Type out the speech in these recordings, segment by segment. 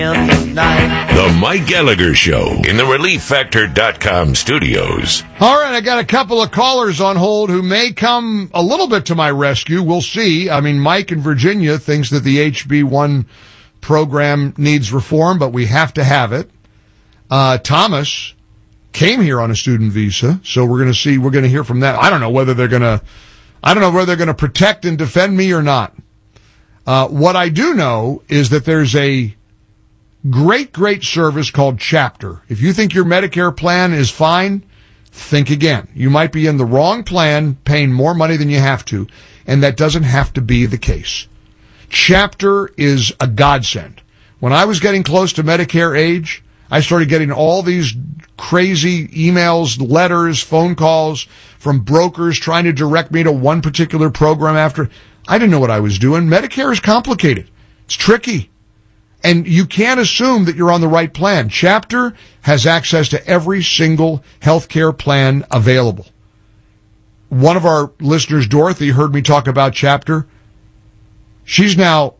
The Mike Gallagher Show in the ReliefFactor.com studios. All right, I got a couple of callers on hold who may come a little bit to my rescue. We'll see. I mean, Mike in Virginia thinks that the HB1 program needs reform, but we have to have it. Thomas came here on a student visa, so we're going to see. We're going to hear from that. I don't know whether they're going to protect and defend me or not. What I do know is that there's a great service called Chapter. If you think your Medicare plan is fine, think again. You might be in the wrong plan, paying more money than you have to, and that doesn't have to be the case. Chapter is a godsend. When I was getting close to Medicare age, I started getting all these crazy emails, letters, phone calls from brokers trying to direct me to one particular program after. I didn't know what I was doing. Medicare is complicated. It's tricky. And you can't assume that you're on the right plan. Chapter has access to every single healthcare plan available. One of our listeners, Dorothy, heard me talk about Chapter. She's now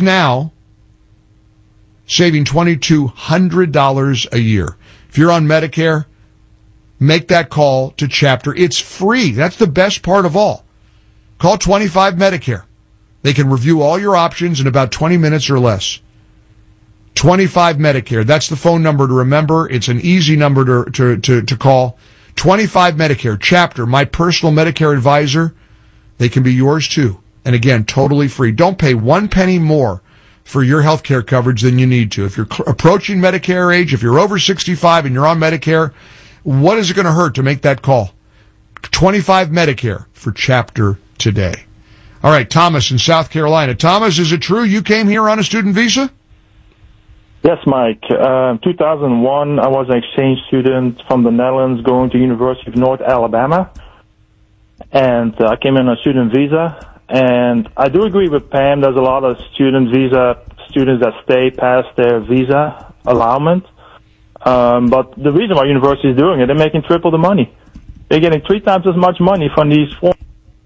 saving $2,200 a year. If you're on Medicare, make that call to Chapter. It's free. That's the best part of all. Call 25 Medicare. They can review all your options in about 20 minutes or less. 25 Medicare. That's the phone number to remember. It's an easy number to call. 25 Medicare. Chapter, my personal Medicare advisor. They can be yours too. And again, totally free. Don't pay 1 penny more for your health care coverage than you need to. If you're approaching Medicare age, if you're over 65 and you're on Medicare, what is it going to hurt to make that call? 25 Medicare for Chapter today. All right, Thomas in South Carolina. Thomas, is it true you came here on a student visa? Yes, Mike. 2001, I was an exchange student from the Netherlands going to University of North Alabama. And I came in on a student visa. And I do agree with Pam. There's a lot of student visa students that stay past their visa allowance. But the reason why university is doing it, they're making triple the money. They're getting 3 times as much money from these foreign.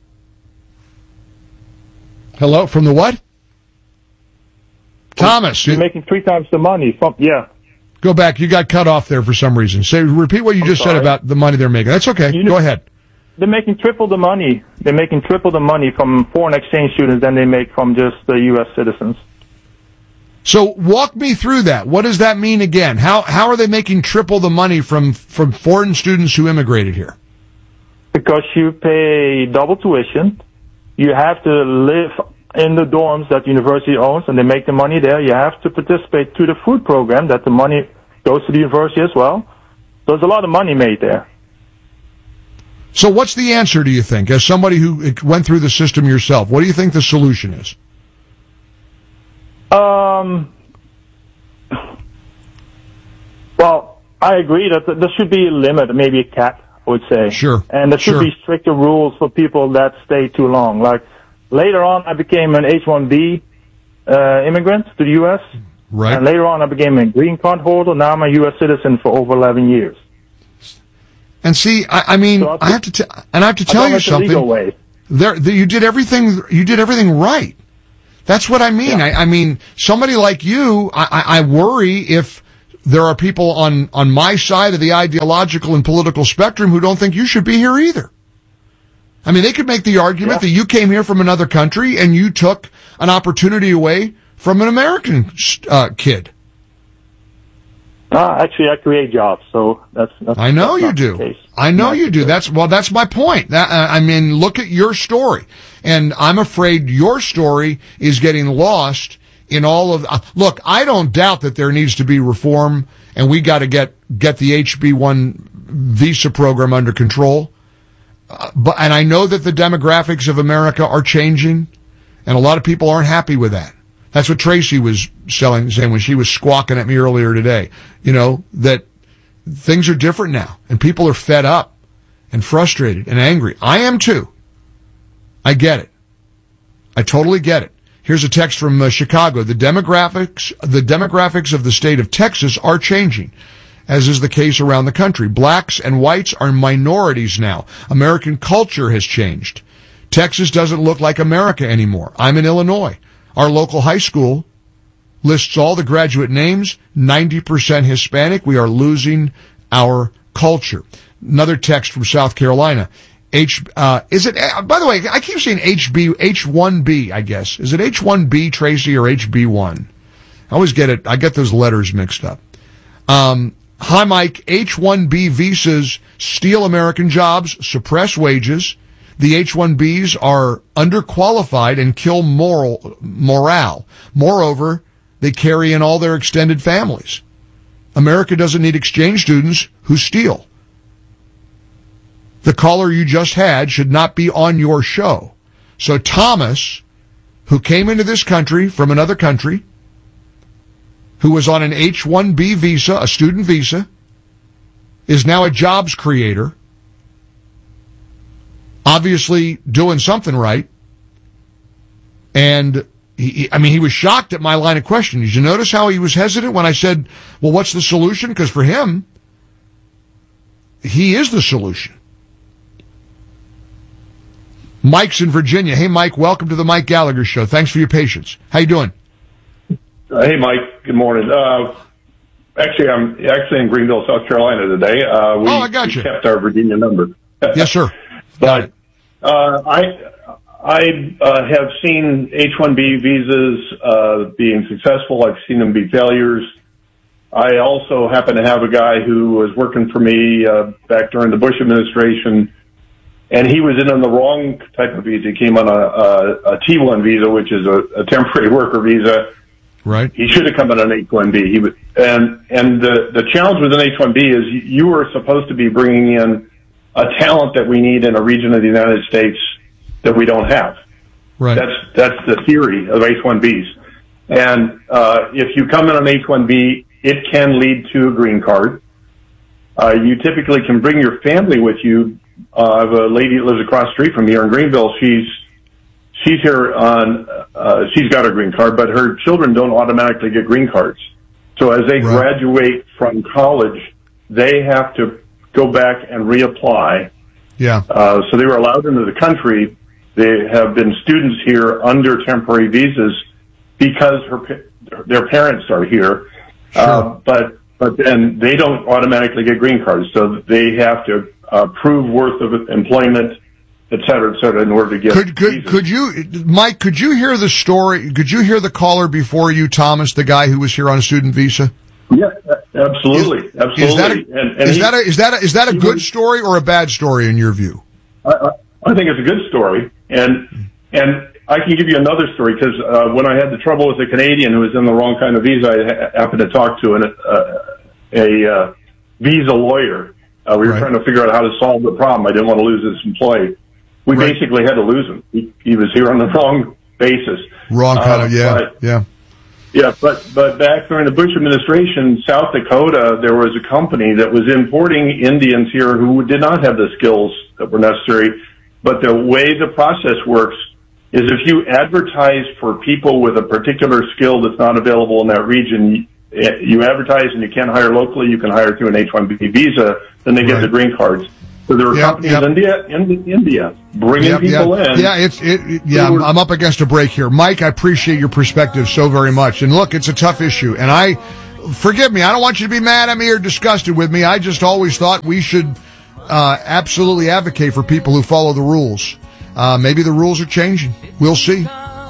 Hello, from the what? Thomas. You're making 3 times the money from, yeah. Go back. You got cut off there for some reason. Repeat what you just said about the money they're making. That's okay. Go ahead. They're making triple the money. They're making triple the money from foreign exchange students than they make from just the U.S. citizens. So walk me through that. What does that mean again? How are they making triple the money from foreign students who immigrated here? Because you pay double tuition. You have to live in the dorms that the university owns, and they make the money there. You have to participate to the food program that the money goes to the university as well. So there's a lot of money made there. So what's the answer, do you think, as somebody who went through the system yourself? What do you think the solution is? Well, I agree that there should be a limit, maybe a cap, I would say. Sure. And there should be stricter rules for people that stay too long. Like, later on, I became an H-1B immigrant to the U.S. Right. And later on, I became a green card holder. Now I'm a U.S. citizen for over 11 years. And see, I mean, I have to tell you something. You did everything right. That's what I mean. Yeah. I mean, somebody like you, I worry if there are people on my side of the ideological and political spectrum who don't think you should be here either. I mean, they could make the argument that you came here from another country and you took an opportunity away from an American kid. Actually, I create jobs, so that's I know that's you not do. the case. I know you do. That's my point. I mean, look at your story, and I'm afraid your story is getting lost in all of. Look, I don't doubt that there needs to be reform, and we got to get the HB1 visa program under control. And I know that the demographics of America are changing, and a lot of people aren't happy with that. That's what Tracy was saying when she was squawking at me earlier today. You know, that things are different now, and people are fed up and frustrated and angry. I am too. I get it. I totally get it. Here's a text from Chicago. The demographics of the state of Texas are changing, as is the case around the country. Blacks and whites are minorities now. American culture has changed. Texas doesn't look like America anymore. I'm in Illinois. Our local high school lists all the graduate names, 90% Hispanic. We are losing our culture. Another text from South Carolina. By the way, I keep saying H1B, I guess. Is it H1B, Tracy, or HB1? I always get it. I get those letters mixed up. Hi, Mike. H1B visas steal American jobs, suppress wages. The H1Bs are underqualified and kill morale. Moreover, they carry in all their extended families. America doesn't need exchange students who steal. The caller you just had should not be on your show. So Thomas, who came into this country from another country, who was on an H-1B visa, a student visa, is now a jobs creator, obviously doing something right. And he was shocked at my line of questioning. Did you notice how he was hesitant when I said, well, what's the solution? Because for him, he is the solution. Mike's in Virginia. Hey, Mike, welcome to the Mike Gallagher Show. Thanks for your patience. How you doing? Hey, Mike. Good morning. Actually, I'm in Greenville, South Carolina today. I got you. We kept our Virginia number. Yes, sir. But I have seen H-1B visas being successful. I've seen them be failures. I also happen to have a guy who was working for me back during the Bush administration, and he was in on the wrong type of visa. He came on a T1 visa, which is a temporary worker visa. Right. He should have come on an H-1B. And the challenge with an H-1B is you are supposed to be bringing in a talent that we need in a region of the United States that we don't have. Right. That's the theory of H-1Bs. And if you come in on H-1B, it can lead to a green card. You typically can bring your family with you. I have a lady that lives across the street from here in Greenville. She's here on, she's got a green card, but her children don't automatically get green cards. So as they graduate from college, they have to go back and reapply. Yeah. So they were allowed into the country. They have been students here under temporary visas because their parents are here. Sure. But then they don't automatically get green cards. So they have to prove worth of employment, et cetera, in order to get visas. Could you, Mike, could you hear the story? Could you hear the caller before you, Thomas, the guy who was here on a student visa? Yeah, absolutely. Is that a good story or a bad story in your view? I think it's a good story, and I can give you another story because when I had the trouble with a Canadian who was in the wrong kind of visa, I happened to talk to a visa lawyer. We were trying to figure out how to solve the problem. I didn't want to lose this employee. We basically had to lose him. He was here on the wrong basis. Wrong kind of, yeah. Yeah, but back during the Bush administration, South Dakota, there was a company that was importing Indians here who did not have the skills that were necessary. But the way the process works is if you advertise for people with a particular skill that's not available in that region, you advertise and you can't hire locally, you can hire through an H-1B visa, then they get the green cards. So there are companies in India bringing people in. Yeah, I'm up against a break here. Mike, I appreciate your perspective so very much. And look, it's a tough issue. And forgive me, I don't want you to be mad at me or disgusted with me. I just always thought we should absolutely advocate for people who follow the rules. Maybe the rules are changing. We'll see.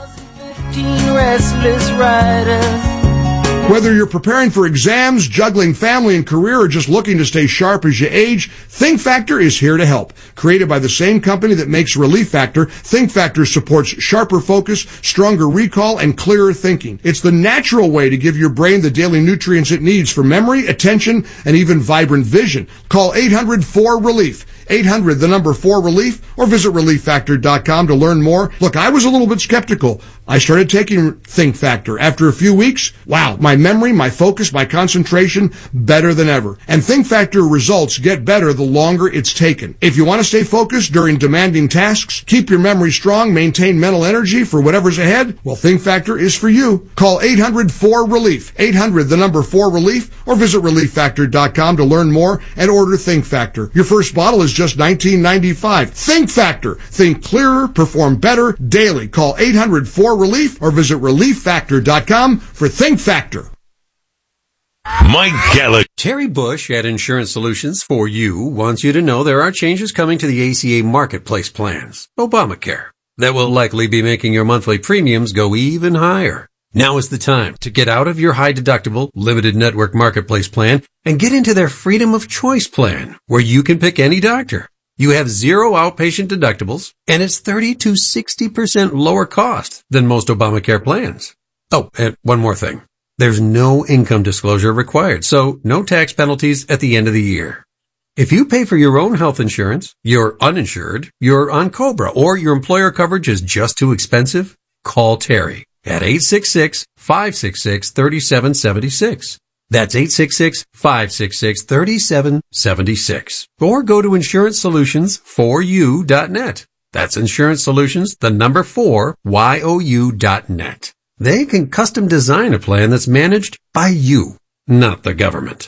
Whether you're preparing for exams, juggling family and career, or just looking to stay sharp as you age, Think Factor is here to help. Created by the same company that makes Relief Factor, Think Factor supports sharper focus, stronger recall, and clearer thinking. It's the natural way to give your brain the daily nutrients it needs for memory, attention, and even vibrant vision. Call 800-4RELIEF. 800, the number 4RELIEF, or visit ReliefFactor.com to learn more. Look, I was a little bit skeptical. I started taking Think Factor. After a few weeks, wow, my my memory, my focus, my concentration better than ever. And Think Factor results get better the longer it's taken. If you want to stay focused during demanding tasks, keep your memory strong, maintain mental energy for whatever's ahead, well, Think Factor is for you. Call 800-4RELIEF, 800-4RELIEF, or visit ReliefFactor.com to learn more and order Think Factor. Your first bottle is just $19.95. Think Factor. Think clearer, perform better daily. Call 800-4RELIEF or visit ReliefFactor.com for Think Factor. Mike Gallagher. Terry Bush at Insurance Solutions for You wants you to know there are changes coming to the ACA Marketplace plans, Obamacare, that will likely be making your monthly premiums go even higher. Now is the time to get out of your high-deductible, limited network marketplace plan and get into their Freedom of Choice plan, where you can pick any doctor. You have 0 outpatient deductibles, and it's 30 to 60% lower cost than most Obamacare plans. Oh, and one more thing. There's no income disclosure required, so no tax penalties at the end of the year. If you pay for your own health insurance, you're uninsured, you're on COBRA, or your employer coverage is just too expensive, call Terry at 866-566-3776. That's 866-566-3776. Or go to InsuranceSolutionsForYou.net. That's Insurance Solutions, the number 4, YOU.net. They can custom design a plan that's managed by you, not the government.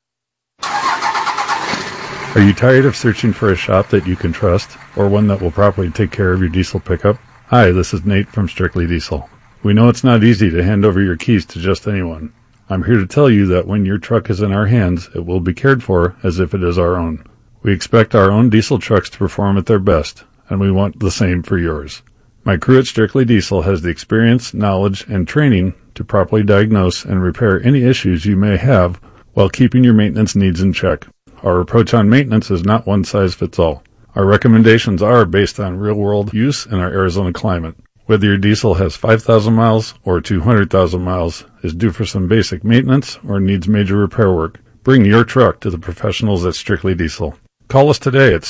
Are you tired of searching for a shop that you can trust, or one that will properly take care of your diesel pickup? Hi, this is Nate from Strictly Diesel. We know it's not easy to hand over your keys to just anyone. I'm here to tell you that when your truck is in our hands, it will be cared for as if it is our own. We expect our own diesel trucks to perform at their best, and we want the same for yours. My crew at Strictly Diesel has the experience, knowledge, and training to properly diagnose and repair any issues you may have while keeping your maintenance needs in check. Our approach on maintenance is not one size fits all. Our recommendations are based on real-world use in our Arizona climate. Whether your diesel has 5,000 miles or 200,000 miles, is due for some basic maintenance, or needs major repair work, bring your truck to the professionals at Strictly Diesel. Call us today at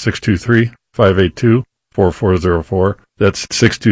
623-582-4404. That's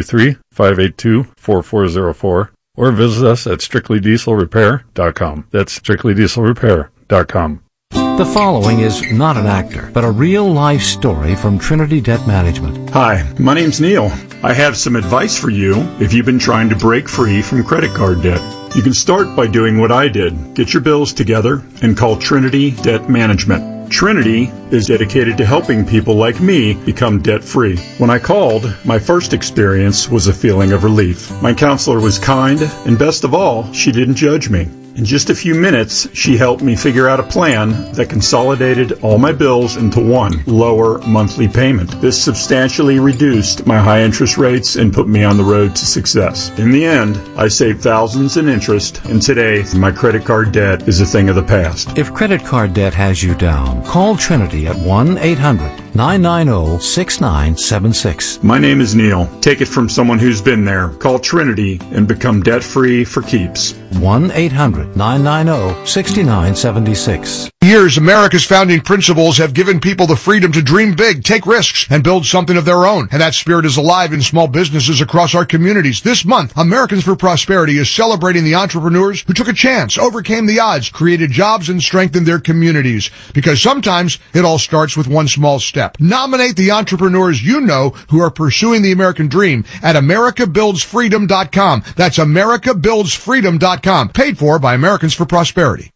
623-582-4404. Or visit us at strictlydieselrepair.com. That's strictlydieselrepair.com. The following is not an actor, but a real-life story from Trinity Debt Management. Hi, my name's Neil. I have some advice for you if you've been trying to break free from credit card debt. You can start by doing what I did. Get your bills together and call Trinity Debt Management. Trinity is dedicated to helping people like me become debt-free. When I called, my first experience was a feeling of relief. My counselor was kind, and best of all, she didn't judge me. In just a few minutes, she helped me figure out a plan that consolidated all my bills into one lower monthly payment. This substantially reduced my high interest rates and put me on the road to success. In the end, I saved thousands in interest, and today, my credit card debt is a thing of the past. If credit card debt has you down, call Trinity at 1-800-990-6976. My name is Neil. Take it from someone who's been there. Call Trinity and become debt-free for keeps. 1-800-990-6976. Years, America's founding principles have given people the freedom to dream big, take risks, and build something of their own. And that spirit is alive in small businesses across our communities. This month, Americans for Prosperity is celebrating the entrepreneurs who took a chance, overcame the odds, created jobs, and strengthened their communities. Because sometimes it all starts with one small step. Nominate the entrepreneurs you know who are pursuing the American dream at AmericaBuildsFreedom.com. That's AmericaBuildsFreedom.com. Paid for by Americans for Prosperity.